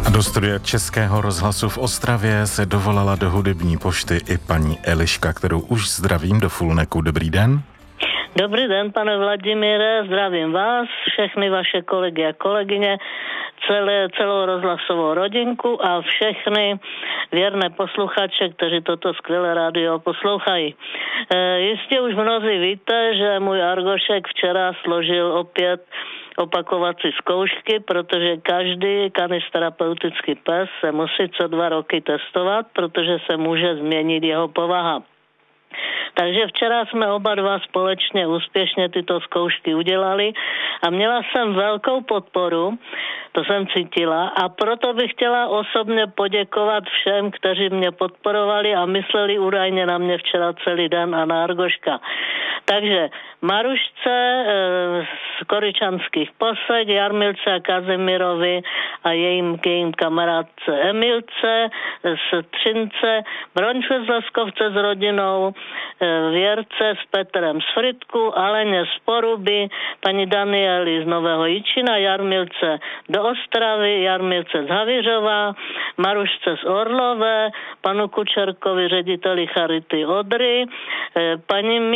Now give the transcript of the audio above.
Do studia Českého rozhlasu v Ostravě se dovolala do hudební pošty i paní Eliška, kterou už zdravím do Fulneku. Dobrý den. Dobrý den, pane Vladimíre, zdravím vás, všechny vaše kolegy a kolegyně, celou rozhlasovou rodinku a všechny věrné posluchače, kteří toto skvělé rádio poslouchají. Jistě už mnozí víte, že můj Argošek včera složil opět opakovací zkoušky, protože každý kanisterapeutický pes se musí co 2 roky testovat, protože se může změnit jeho povaha. Takže včera jsme oba dva společně úspěšně tyto zkoušky udělali a měla jsem velkou podporu, to jsem cítila, a proto bych chtěla osobně poděkovat všem, kteří mě podporovali a mysleli údajně na mě včera celý den a na Argoška. Takže Marušce z Koryčanských Posek, Jarmilce a Kazimirovi a jejím kamarádce Emilce z Třince, Brončve z Leskovce s rodinou, Věrce s Petrem z Fritku, Aleně z Poruby, paní Danieli z Nového Jičína, Jarmilce do Ostravy, Jarmilce z Havířova, Marušce z Orlové, panu Kučerkovi, řediteli Charity Odry, paní